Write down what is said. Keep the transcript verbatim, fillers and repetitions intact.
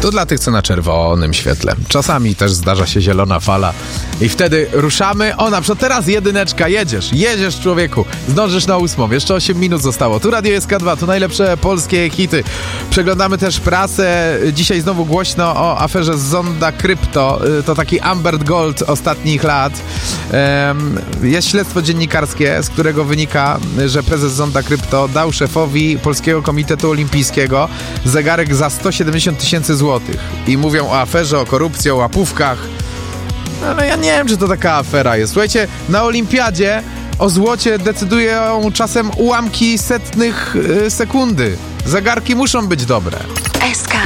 To dla tych, co na czerwonym świetle. Czasami też zdarza się zielona fala i wtedy ruszamy. O, na przykład teraz jedyneczka, jedziesz, jedziesz człowieku, zdążysz na ósmą, jeszcze osiem minut zostało. Tu Radio S K dwa, tu najlepsze polskie hity. Przeglądamy też prasę. Dzisiaj znowu głośno o aferze Zonda Krypto. To taki Amber Gold ostatnich lat. Jest śledztwo dziennikarskie, z którego wynika, że prezes Zonda Krypto dał szefowi Polskiego Komitetu Olimpijskiego zegarek za sto siedemdziesiąt tysięcy złotych. I mówią o aferze, o korupcji, o łapówkach. No, ale ja nie wiem, czy to taka afera jest. Słuchajcie, na olimpiadzie o złocie decydują czasem ułamki setnych yy, sekundy. Zegarki muszą być dobre. S K